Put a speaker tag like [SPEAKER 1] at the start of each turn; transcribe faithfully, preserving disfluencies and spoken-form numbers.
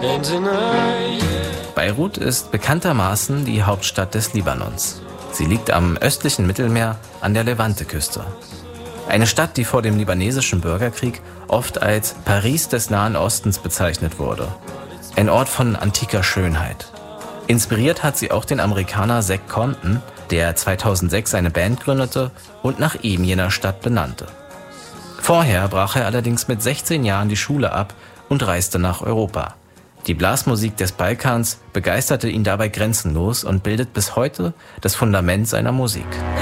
[SPEAKER 1] Beirut ist bekanntermaßen die Hauptstadt des Libanons. Sie liegt am östlichen Mittelmeer an der Levante-Küste. Eine Stadt, die vor dem libanesischen Bürgerkrieg oft als Paris des Nahen Ostens bezeichnet wurde. Ein Ort von antiker Schönheit. Inspiriert hat sie auch den Amerikaner Zac Compton, der zweitausendsechs eine Band gründete und nach ihm jener Stadt benannte. Vorher brach er allerdings mit sechzehn Jahren die Schule ab und reiste nach Europa. Die Blasmusik des Balkans begeisterte ihn dabei grenzenlos und bildet bis heute das Fundament seiner Musik.